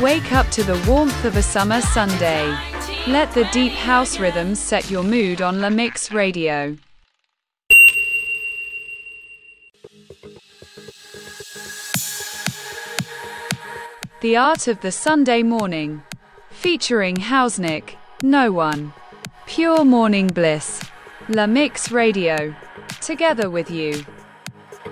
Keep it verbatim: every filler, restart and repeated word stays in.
Wake up to the warmth of a summer Sunday. Let the deep house rhythms set your mood on La Mix Radio. The Art of the Sunday Morning. Featuring Hausnick, No One. Pure morning bliss. La Mix Radio. Together with you.